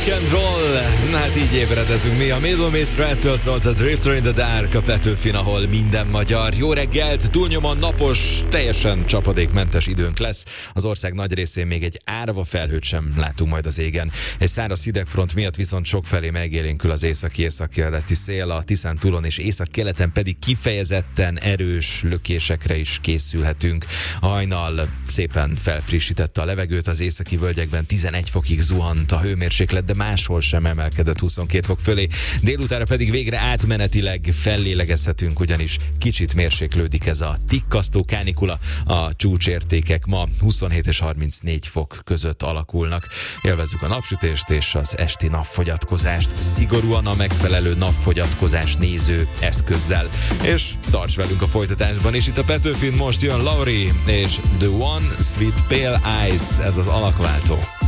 rock and roll. Na hát így ébredezünk mi. A Middle Mist-től szólt a Drifter in the Dark, a Petőfin, ahol minden magyar. Jó reggelt, túlnyomon napos, teljesen csapadékmentes időnk lesz. Az ország nagy részén még egy árva felhőt sem látunk majd az égen. Egy száraz hidegfront miatt viszont sokfelé megélénkül az északi-északkeleti szél, a Tiszántúlon és északkeleten pedig kifejezetten erős lökésekre is készülhetünk. A hajnal szépen felfrissítette a levegőt, az északi völgyekben 11 fokig zuhant a hőmérséklet, de máshol sem emelkedett 22 fok fölé. Délutára pedig végre átmenetileg fellélegezhetünk, ugyanis kicsit mérséklődik ez a tikkasztó kánikula. A csúcsértékek ma 27 és 34 fok között alakulnak. Élvezzük a napsütést és az esti napfogyatkozást szigorúan a megfelelő napfogyatkozás néző eszközzel. És tarts velünk a folytatásban, és itt a Petőfin most jön Laurie és The One Sweet Pale Eyes, ez az alakváltó.